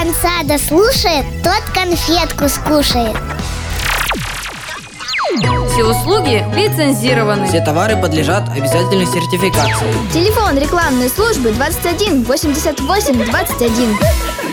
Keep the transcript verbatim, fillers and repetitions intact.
конца дослушает, тот конфетку скушает. Все услуги лицензированы. Все товары подлежат обязательной сертификации. Телефон рекламной службы двадцать один восемьдесят восемь двадцать один.